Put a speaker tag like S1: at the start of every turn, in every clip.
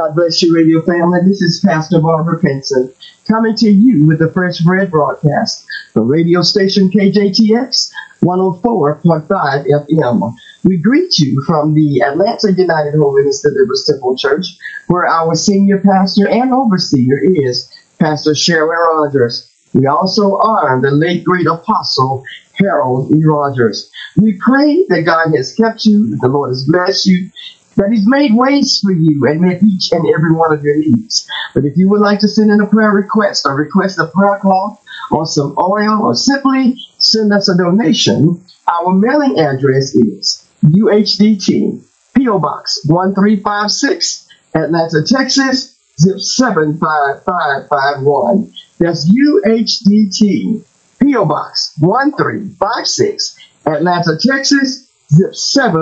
S1: God bless you, radio family. This is Pastor Barbara Pinson coming to you with the Fresh Bread broadcast from radio station KJTX 104.5 FM. We greet you from the Atlanta United Holiness Deliverance Temple Church, where our senior pastor and overseer is Pastor Sharon Rogers. We also honor the late great apostle Harold E. Rogers. We pray that God has kept you, that the Lord has blessed you, that He's made ways for you and met each and every one of your needs. But if you would like to send in a prayer request or request a prayer cloth or some oil or simply send us a donation, our mailing address is UHDT, P.O. Box 1356, Atlanta, Texas, zip 75551. That's UHDT, P.O. Box 1356, Atlanta, Texas, zip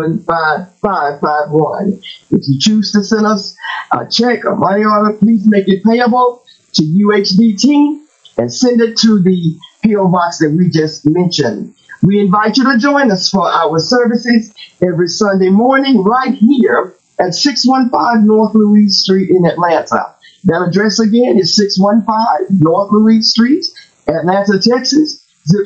S1: 75551. If you choose to send us a check or money order, please make it payable to UHDT and send it to the P.O. Box that we just mentioned. We invite you to join us for our services every Sunday morning right here at 615 North Louise Street in Atlanta. That address again is 615 North Louise Street, Atlanta, Texas, zip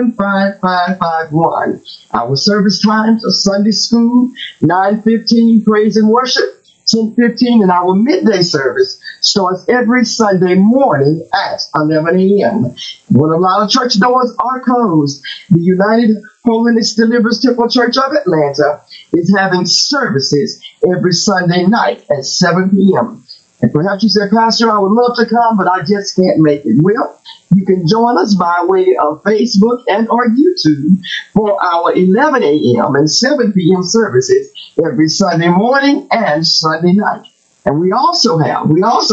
S1: 75551. Our service times are Sunday school, 9:15, praise and worship, 10:15, and our midday service starts every Sunday morning at 11 a.m. When a lot of church doors are closed, the United Holiness Deliverance Temple Church of Atlanta is having services every Sunday night at 7 p.m. And perhaps you said, Pastor, I would love to come, but I just can't make it. Well, you can join us by way of Facebook and or YouTube for our 11 a.m. and 7 p.m. services every Sunday morning and Sunday night. And we also have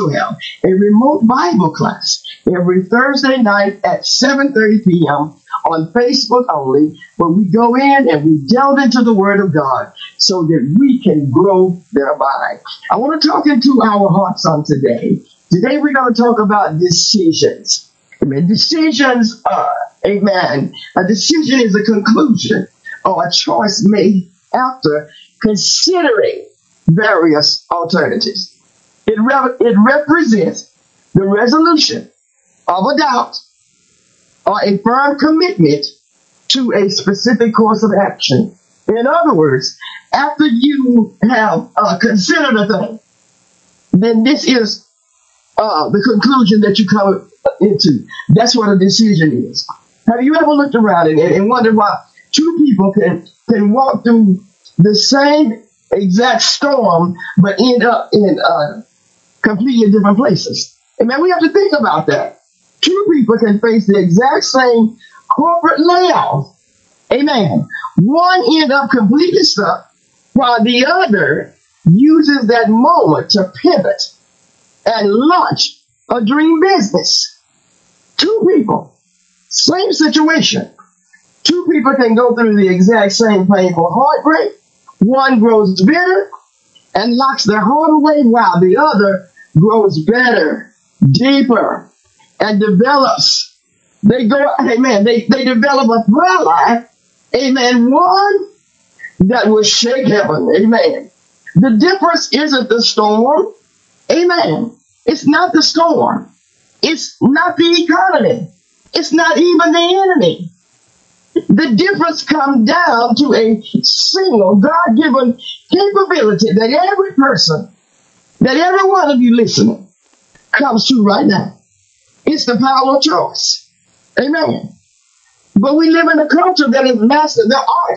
S1: a remote Bible class every Thursday night at 7:30 p.m. on Facebook only, where we go in and we delve into the Word of God so that we can grow thereby. I want to talk into our hearts on today. Today we're going to talk about decisions. Amen. Decisions are, amen. A decision is a conclusion or a choice made after considering various alternatives. It represents the resolution of a doubt or a firm commitment to a specific course of action. In other words, after you have considered a thing, then this is the conclusion that you come into. That's what a decision is. Have you ever looked around and wondered why two people can walk through the same exact storm but end up in completely different places? And man, we have to think about that. Two people can face the exact same corporate layoff. Amen. One end up completely stuck, while the other uses that moment to pivot and launch a dream business. Two people, same situation. Two people can go through the exact same painful heartbreak. One grows bitter and locks their heart away, while the other grows better, deeper, and develops. They develop a prayer life, amen, one that will shake heaven, amen. The difference isn't the storm, amen. It's not the storm. It's not the economy. It's not even the enemy. The difference comes down to a single God-given capability that every person, that every one of you listening comes to right now. It's the power of choice. Amen. But we live in a culture that is mastered. There are